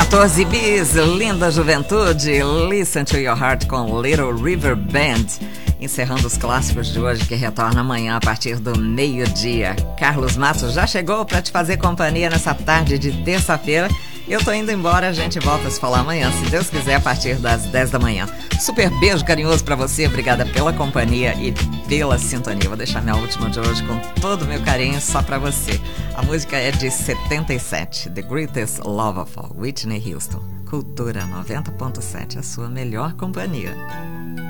14 bis, linda juventude, Listen to Your Heart com Little River Band. Encerrando os clássicos de hoje, que retorna amanhã a partir do meio-dia. Carlos Matos já chegou para te fazer companhia nessa tarde de terça-feira. Eu tô indo embora, a gente volta a se falar amanhã, se Deus quiser, a partir das 10 da manhã. Super beijo carinhoso pra você, obrigada pela companhia e pela sintonia. Vou deixar minha última de hoje com todo o meu carinho só pra você. A música é de 77, The Greatest Love of All, Whitney Houston. Cultura 90.7, a sua melhor companhia.